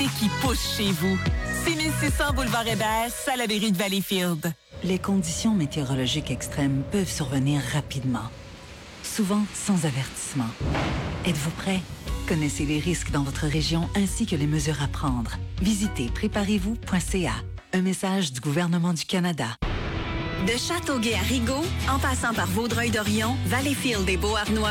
qui pousse chez vous. 6600 boulevard Hébert, Salaberry de Valleyfield. Les conditions météorologiques extrêmes peuvent survenir rapidement, souvent sans avertissement. Êtes-vous prêt? Connaissez les risques dans votre région ainsi que les mesures à prendre. Visitez préparez-vous.ca. Un message du gouvernement du Canada. De Châteauguay à Rigaud, en passant par Vaudreuil-Dorion, Valleyfield et Beauharnois,